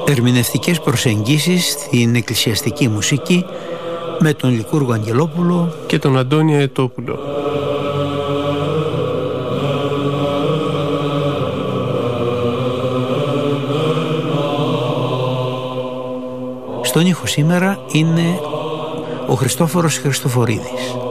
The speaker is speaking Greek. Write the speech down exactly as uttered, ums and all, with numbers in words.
Ερμηνευτικές προσεγγίσεις στην εκκλησιαστική μουσική με τον Λικούργο Αγγελόπουλο και τον Αντώνη Αετόπουλο. Στον ήχο σήμερα είναι ο Χριστόφορος Χριστοφορίδης.